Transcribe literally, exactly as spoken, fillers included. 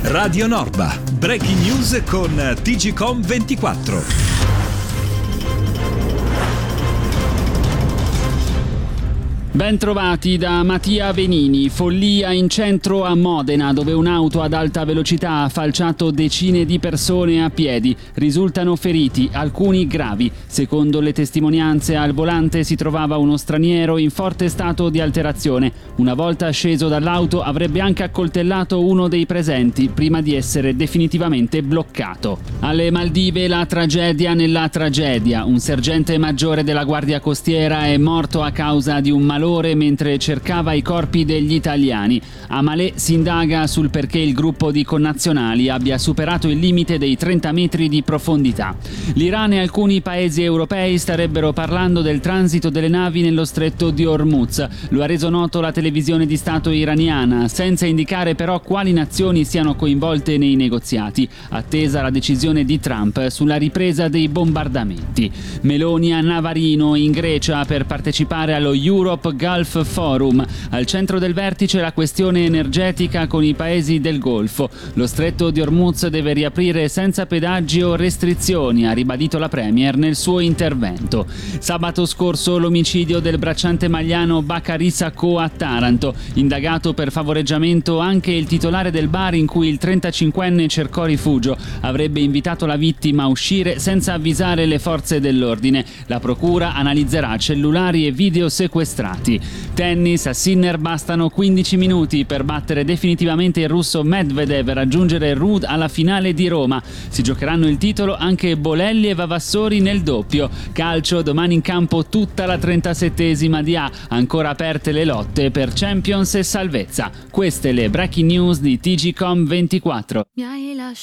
Radio Norba, breaking news con T G Com ventiquattro. Ben trovati da Mattia Venini. Follia in centro a Modena, dove un'auto ad alta velocità ha falciato decine di persone a piedi. Risultano feriti, alcuni gravi. Secondo le testimonianze, al volante si trovava uno straniero in forte stato di alterazione. Una volta sceso dall'auto avrebbe anche accoltellato uno dei presenti prima di essere definitivamente bloccato. Alle Maldive la tragedia nella tragedia. Un sergente maggiore della Guardia Costiera è morto a causa di un malore mentre cercava i corpi degli italiani. A Malé si indaga sul perché il gruppo di connazionali abbia superato il limite dei trenta metri di profondità. L'Iran e alcuni paesi europei starebbero parlando del transito delle navi nello stretto di Hormuz. Lo ha reso noto la televisione di Stato iraniana, senza indicare però quali nazioni siano coinvolte nei negoziati, attesa la decisione di Trump sulla ripresa dei bombardamenti. Meloni a Navarino, in Grecia, per partecipare allo Europe Gulf Forum. Al centro del vertice la questione energetica con i paesi del Golfo. Lo stretto di Hormuz deve riaprire senza pedaggi o restrizioni, ha ribadito la Premier nel suo intervento. Sabato scorso l'omicidio del bracciante maliano Bakary Sacco a Taranto. Indagato per favoreggiamento anche il titolare del bar in cui il trentacinquenne cercò rifugio. Avrebbe invitato la vittima a uscire senza avvisare le forze dell'ordine. La procura analizzerà cellulari e video sequestrati. Tennis, a Sinner bastano quindici minuti per battere definitivamente il russo Medvedev e raggiungere Ruud alla finale di Roma. Si giocheranno il titolo anche Bolelli e Vavassori nel doppio. Calcio, domani in campo tutta la trentasettesima di A, ancora aperte le lotte per Champions e salvezza. Queste le breaking news di T G Com ventiquattro.